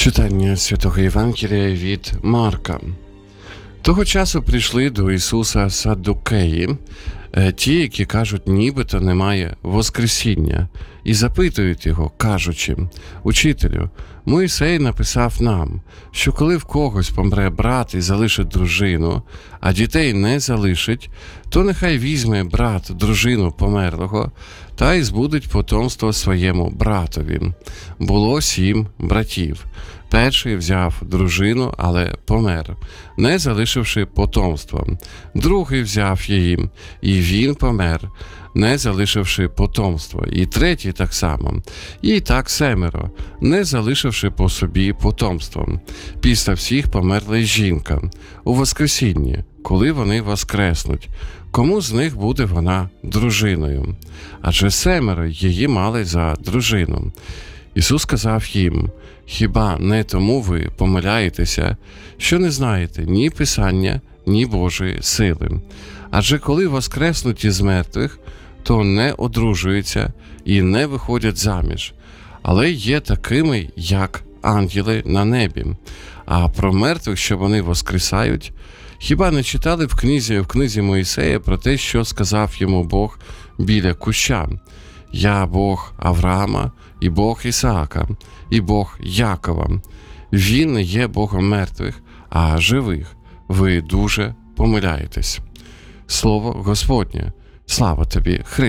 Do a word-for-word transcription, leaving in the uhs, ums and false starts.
Читання Святого Євангелія від Марка. Того часу прийшли до Ісуса саддукеї, ті, які кажуть, нібито немає воскресіння, і запитують його, кажучи: «Учителю, Мойсей написав нам, що коли в когось помре брат і залишить дружину, а дітей не залишить, то нехай візьме брат дружину померлого та й збудить потомство своєму братові. Було сім братів. Перший взяв дружину, але помер, не залишивши потомства. Другий взяв її, і він помер, не залишивши потомства. І третій так само. І так семеро, не залишивши по собі потомства. Після всіх померла й жінка. У воскресінні, коли вони воскреснуть, кому з них буде вона дружиною? Адже семеро її мали за дружину. Ісус сказав їм: «Хіба не тому ви помиляєтеся, що не знаєте ні Писання, ні Божої сили? Адже коли воскреснуть із мертвих, то не одружуються і не виходять заміж, але є такими, як ангели на небі. А про мертвих, що вони воскресають, хіба не читали в книзі, в книзі Мойсея про те, що сказав йому Бог біля куща? Я Бог Авраама, і Бог Ісаака, і Бог Якова. Він не є Богом мертвих, а живих. Ви дуже помиляєтесь». Слово Господнє. Слава тобі, Христе.